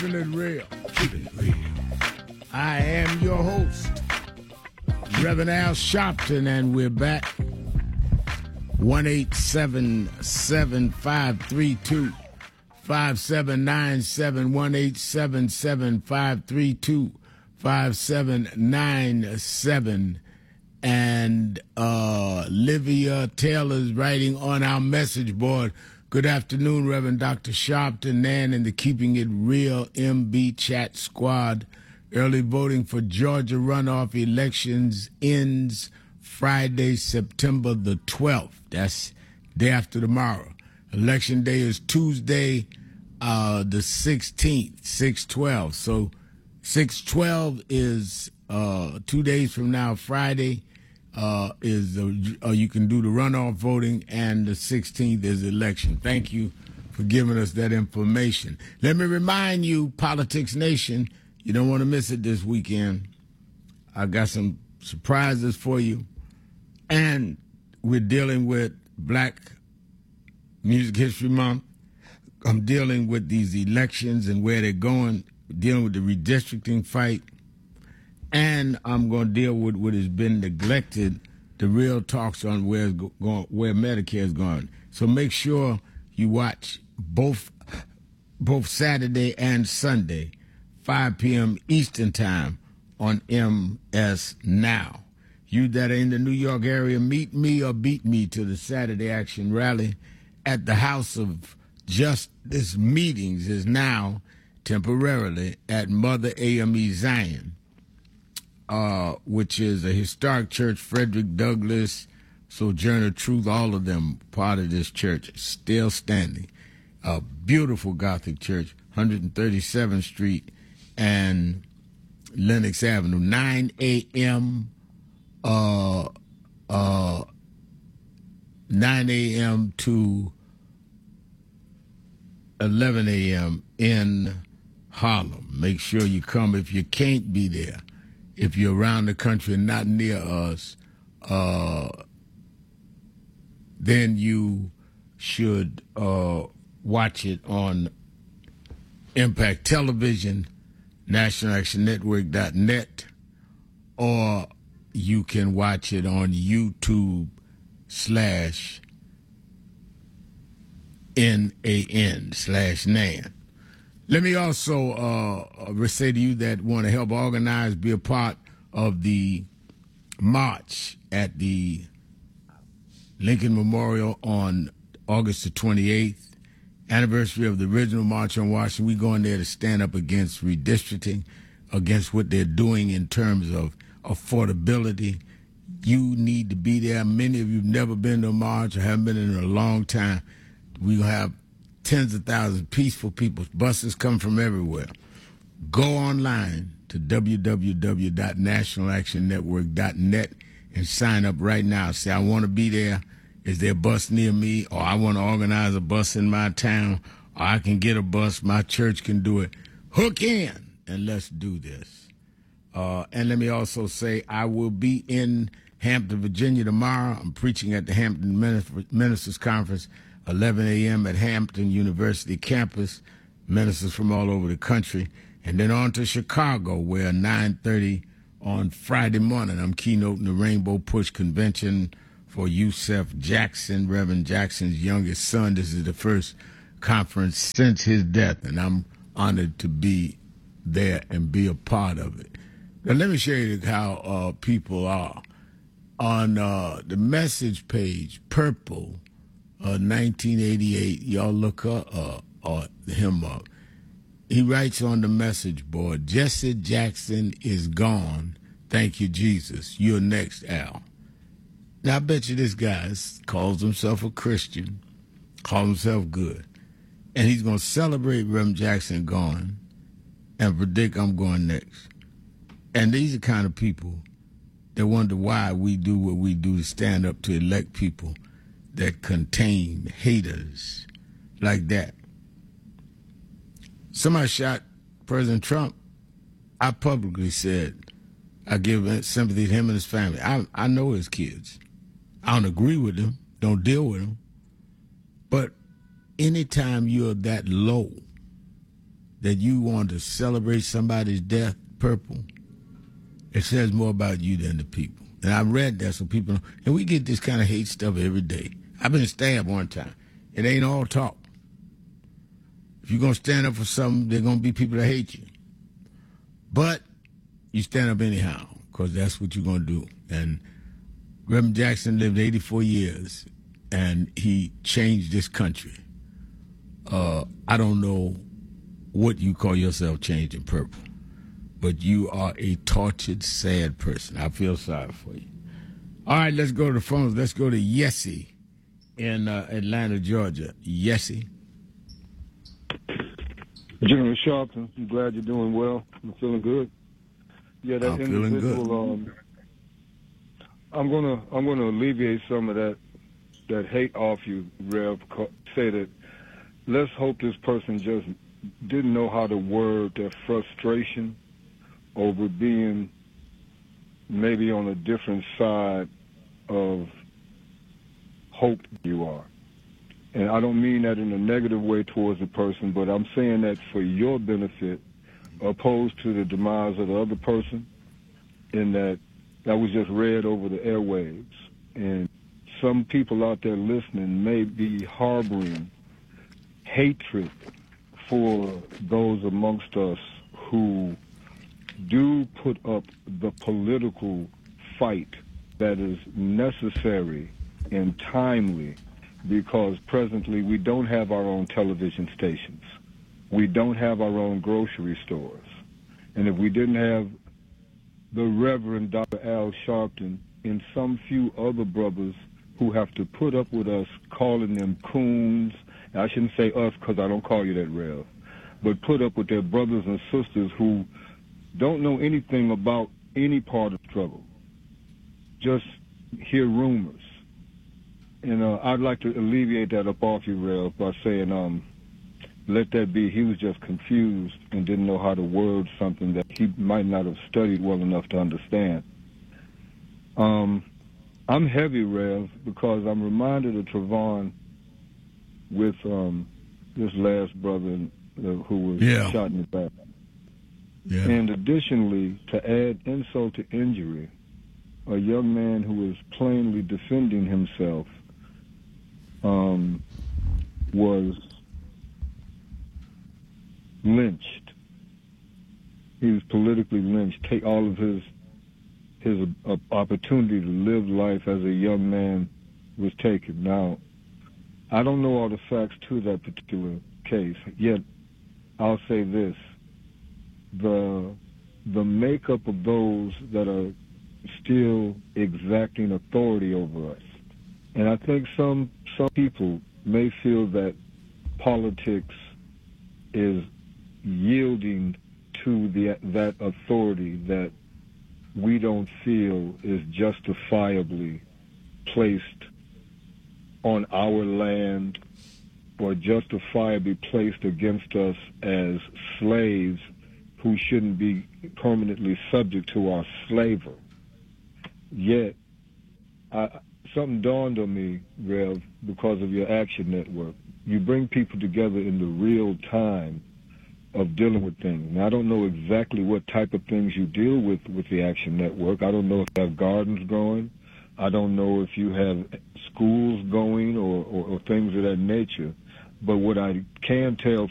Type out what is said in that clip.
Keeping it real. Keeping it real. I am your host, Reverend Al Sharpton, and we're back. 1-877-532-5797, 1-877-532-5797. And Livia Taylor's writing on our message board. Good afternoon, Reverend Dr. Sharpton, Nan, and the Keeping It Real MB Chat Squad. Early voting for Georgia runoff elections ends Friday, September the 12th. That's day after tomorrow. Election day is Tuesday, the 16th, 6/12. So 6/12 is 2 days from now, Friday. You can do the runoff voting, and the 16th is election. Thank you for giving us that information. Let me remind you, Politics Nation, you don't want to miss it this weekend. I got some surprises for you, and we're dealing with Black Music History Month. I'm dealing with these elections and where they're going, dealing with the redistricting fight. And I'm going to deal with what has been neglected, the real talks on where Medicare is going. So make sure you watch both Saturday and Sunday, 5 p.m. Eastern Time on MS Now. You that are in the New York area, meet me or beat me to the Saturday Action Rally at the House of Justice. Meetings is now temporarily at Mother AME Zion, which is a historic church. Frederick Douglass, Sojourner Truth, all of them part of this church, still standing. A beautiful Gothic church, 137th Street and Lenox Avenue, 9 a.m. 9 a.m. to 11 a.m. in Harlem. Make sure you come if you can't be there. If you're around the country and not near us, then you should watch it on Impact Television, NationalActionNetwork.net, or you can watch it on YouTube/NAN/NAN. Let me also say to you that want to help organize, be a part of the march at the Lincoln Memorial on August the 28th, anniversary of the original March on Washington. We going there to stand up against redistricting, against what they're doing in terms of affordability. You need to be there. Many of you have never been to a march or haven't been in a long time. We have tens of thousands of peaceful people, buses come from everywhere. Go online to www.nationalactionnetwork.net and sign up right now. Say, I want to be there. Is there a bus near me? Or I want to organize a bus in my town. Or I can get a bus. My church can do it. Hook in and let's do this. And let me also say, I will be in Hampton, Virginia tomorrow. I'm preaching at the Hampton Ministers Conference, 11 a.m. at Hampton University campus, ministers from all over the country, and then on to Chicago, where 9:30 on Friday morning, I'm keynoting the Rainbow Push Convention for Yusef Jackson, Reverend Jackson's youngest son. This is the first conference since his death, and I'm honored to be there and be a part of it. Now, let me show you how people are. On the message page, Purple, 1988, y'all look him up. He writes on the message board, Jesse Jackson is gone. Thank you, Jesus. You're next, Al. Now, I bet you this guy calls himself a Christian, calls himself good, and he's going to celebrate Reverend Jackson gone and predict I'm going next. And these are the kind of people that wonder why we do what we do to stand up to elect people that contain haters like that. Somebody shot President Trump. I publicly said I give sympathy to him and his family. I know his kids. I don't agree with them, don't deal with them. But anytime you're that low that you want to celebrate somebody's death purple, it says more about you than the people. And I read that so people know. And we get this kind of hate stuff every day. I've been stabbed one time. It ain't all talk. If you're going to stand up for something, there are going to be people that hate you. But you stand up anyhow, because that's what you're going to do. And Reverend Jackson lived 84 years, and he changed this country. I don't know what you call yourself changing purple, but you are a tortured, sad person. I feel sorry for you. All right, let's go to the phones. Let's go to Yessie in Atlanta, Georgia. Yessie. General Sharpton, I'm glad you're doing well. I'm feeling good. Yeah, that I'm feeling individual. good. I'm gonna alleviate some of that hate off you, Rev. Say that. Let's hope this person just didn't know how to word their frustration over being maybe on a different side of hope you are. And I don't mean that in a negative way towards the person, but I'm saying that for your benefit, opposed to the demise of the other person, in that was just read over the airwaves. And some people out there listening may be harboring hatred for those amongst us who do put up the political fight that is necessary and timely, because presently we don't have our own television stations. We don't have our own grocery stores. And if we didn't have the Reverend Dr. Al Sharpton and some few other brothers who have to put up with us calling them coons, I shouldn't say us because I don't call you that, Rev, but put up with their brothers and sisters who don't know anything about any part of the struggle, just hear rumors. And I'd like to alleviate that up off you, Rev, by saying, let that be. He was just confused and didn't know how to word something that he might not have studied well enough to understand. I'm heavy, Rev, because I'm reminded of Trayvon with this last brother who was shot in the back. Yeah. And additionally, to add insult to injury, a young man who was plainly defending himself was lynched. He was politically lynched. Take all of his opportunity to live life as a young man was taken. Now, I don't know all the facts to that particular case, yet I'll say this. The makeup of those that are still exacting authority over us. And I think some people may feel that politics is yielding to that authority that we don't feel is justifiably placed on our land or justifiably placed against us as slaves who shouldn't be permanently subject to our slavery. Yet, something dawned on me, Rev, because of your Action Network. You bring people together in the real time of dealing with things. Now, I don't know exactly what type of things you deal with the Action Network. I don't know if you have gardens growing. I don't know if you have schools going or things of that nature. But what I can tell